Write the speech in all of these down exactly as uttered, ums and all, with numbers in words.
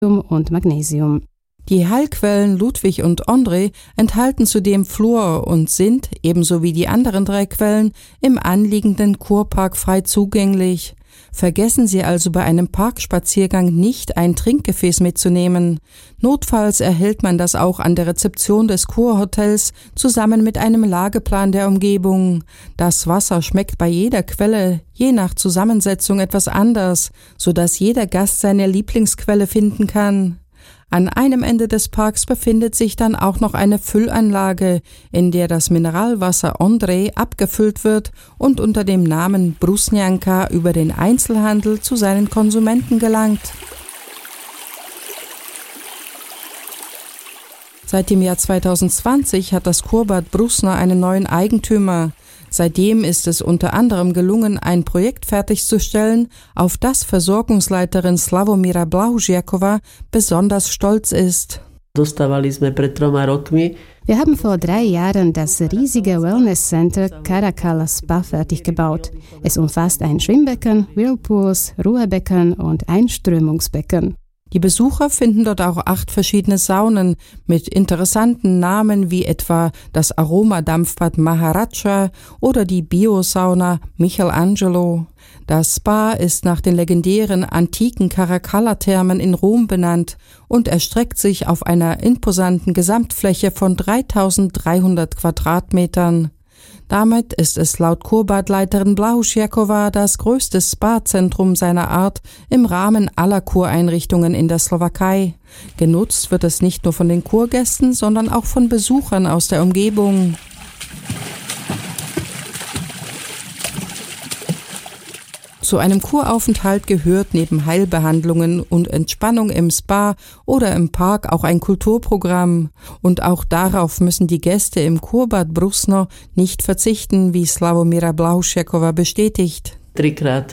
und Magnesium. Die Heilquellen Ludwig und André enthalten zudem Fluor und sind, ebenso wie die anderen drei Quellen, im anliegenden Kurpark frei zugänglich. Vergessen Sie also bei einem Parkspaziergang nicht, ein Trinkgefäß mitzunehmen. Notfalls erhält man das auch an der Rezeption des Kurhotels zusammen mit einem Lageplan der Umgebung. Das Wasser schmeckt bei jeder Quelle, je nach Zusammensetzung etwas anders, sodass jeder Gast seine Lieblingsquelle finden kann. An einem Ende des Parks befindet sich dann auch noch eine Füllanlage, in der das Mineralwasser André abgefüllt wird und unter dem Namen Brusnianka über den Einzelhandel zu seinen Konsumenten gelangt. Seit dem Jahr zweitausendzwanzig hat das Kurbad Brusna einen neuen Eigentümer. Seitdem ist es unter anderem gelungen, ein Projekt fertigzustellen, auf das Versorgungsleiterin Slavomira Blahužiaková besonders stolz ist. Wir haben vor drei Jahren das riesige Wellness Center Caracalla Spa fertig gebaut. Es umfasst ein Schwimmbecken, Whirlpools, Ruhebecken und Einströmungsbecken. Die Besucher finden dort auch acht verschiedene Saunen mit interessanten Namen wie etwa das Aromadampfbad Maharaja oder die Biosauna Michelangelo. Das Spa ist nach den legendären antiken Caracalla-Thermen in Rom benannt und erstreckt sich auf einer imposanten Gesamtfläche von dreitausenddreihundert Quadratmetern. Damit ist es laut Kurbadleiterin Blahužiaková das größte Spa-Zentrum seiner Art im Rahmen aller Kureinrichtungen in der Slowakei. Genutzt wird es nicht nur von den Kurgästen, sondern auch von Besuchern aus der Umgebung. Zu einem Kuraufenthalt gehört neben Heilbehandlungen und Entspannung im Spa oder im Park auch ein Kulturprogramm. Und auch darauf müssen die Gäste im Kurbad Brusno nicht verzichten, wie Slavomira Blahužiaková bestätigt. Dreimal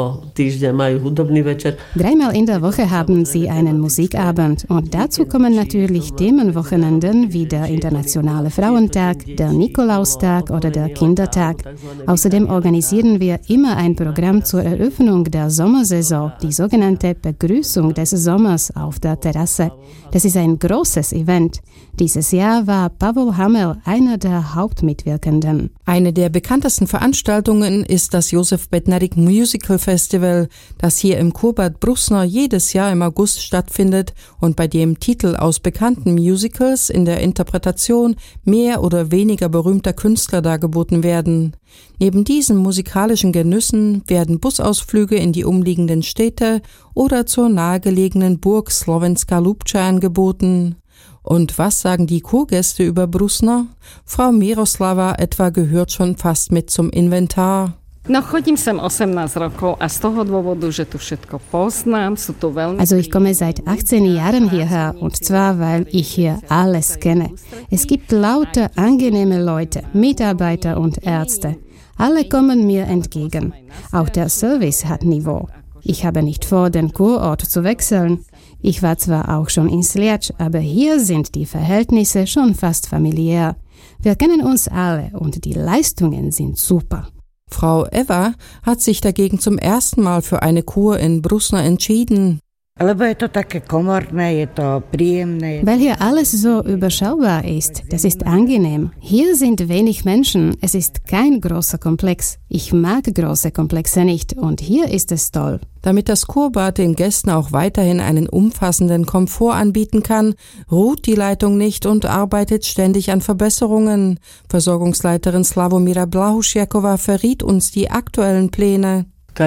in der Woche haben sie einen Musikabend und dazu kommen natürlich Themenwochenenden wie der Internationale Frauentag, der Nikolaustag oder der Kindertag. Außerdem organisieren wir immer ein Programm zur Eröffnung der Sommersaison, die sogenannte Begrüßung des Sommers auf der Terrasse. Das ist ein großes Event. Dieses Jahr war Pavel Hamel einer der Hauptmitwirkenden. Eine der bekanntesten Veranstaltungen ist das Josef Bednarik Musical Festival, das hier im Kurbad Brusno jedes Jahr im August stattfindet und bei dem Titel aus bekannten Musicals in der Interpretation mehr oder weniger berühmter Künstler dargeboten werden. Neben diesen musikalischen Genüssen werden Busausflüge in die umliegenden Städte oder zur nahegelegenen Burg Slovenska Lubča angeboten. Und was sagen die Kurgäste über Brusno? Frau Miroslava etwa gehört schon fast mit zum Inventar. Also ich komme seit achtzehn Jahren hierher und zwar, weil ich hier alles kenne. Es gibt lauter angenehme Leute, Mitarbeiter und Ärzte. Alle kommen mir entgegen. Auch der Service hat Niveau. Ich habe nicht vor, den Kurort zu wechseln. Ich war zwar auch schon in Sliač, aber hier sind die Verhältnisse schon fast familiär. Wir kennen uns alle und die Leistungen sind super. Frau Eva hat sich dagegen zum ersten Mal für eine Kur in Brusno entschieden. Weil hier alles so überschaubar ist, das ist angenehm. Hier sind wenig Menschen, es ist kein großer Komplex. Ich mag große Komplexe nicht und hier ist es toll. Damit das Kurbad den Gästen auch weiterhin einen umfassenden Komfort anbieten kann, ruht die Leitung nicht und arbeitet ständig an Verbesserungen. Versorgungsleiterin Slavomira Blahužiaková verriet uns die aktuellen Pläne.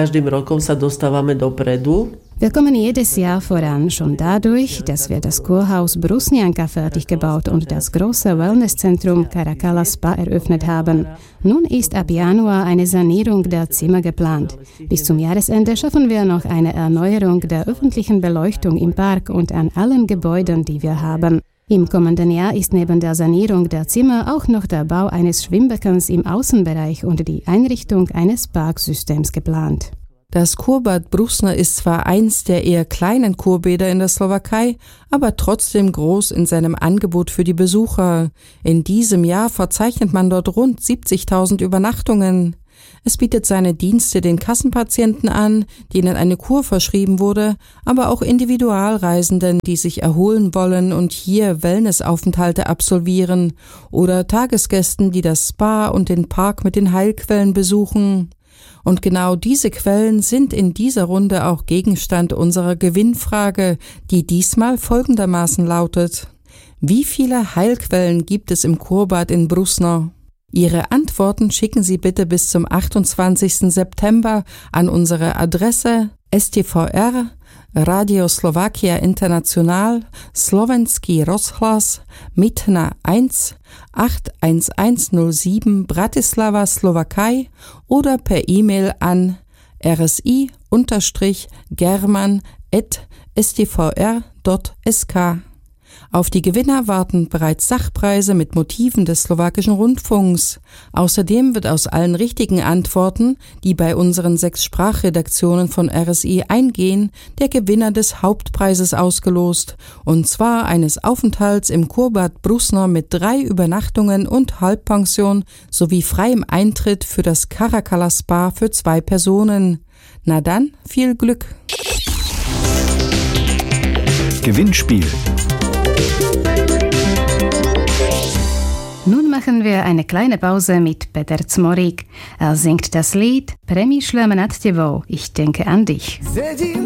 Wir kommen jedes Jahr voran, schon dadurch, dass wir das Kurhaus Brusnianka fertig gebaut und das große Wellnesszentrum Caracalla Spa eröffnet haben. Nun ist ab Januar eine Sanierung der Zimmer geplant. Bis zum Jahresende schaffen wir noch eine Erneuerung der öffentlichen Beleuchtung im Park und an allen Gebäuden, die wir haben. Im kommenden Jahr ist neben der Sanierung der Zimmer auch noch der Bau eines Schwimmbeckens im Außenbereich und die Einrichtung eines Parksystems geplant. Das Kurbad Brusno ist zwar eins der eher kleinen Kurbäder in der Slowakei, aber trotzdem groß in seinem Angebot für die Besucher. In diesem Jahr verzeichnet man dort rund siebzigtausend Übernachtungen. Es bietet seine Dienste den Kassenpatienten an, denen eine Kur verschrieben wurde, aber auch Individualreisenden, die sich erholen wollen und hier Wellnessaufenthalte absolvieren, oder Tagesgästen, die das Spa und den Park mit den Heilquellen besuchen. Und genau diese Quellen sind in dieser Runde auch Gegenstand unserer Gewinnfrage, die diesmal folgendermaßen lautet: Wie viele Heilquellen gibt es im Kurbad in Brusno? Ihre Antworten schicken Sie bitte bis zum achtundzwanzigsten September an unsere Adresse S T V R, Radio Slovakia International, Slovenský rozhlas, Mitna eins, acht eins eins null sieben Bratislava, Slowakei oder per E-Mail an r s i german at s t v r punkt s k. Auf die Gewinner warten bereits Sachpreise mit Motiven des slowakischen Rundfunks. Außerdem wird aus allen richtigen Antworten, die bei unseren sechs Sprachredaktionen von R S I eingehen, der Gewinner des Hauptpreises ausgelost, und zwar eines Aufenthalts im Kurbad Brusno mit drei Übernachtungen und Halbpension sowie freiem Eintritt für das Caracalla Spa für zwei Personen. Na dann, viel Glück! Gewinnspiel. Nun machen wir eine kleine Pause mit Peter Zmorik. Er singt das Lied Přemýšlím nad tebou, ich denke an dich.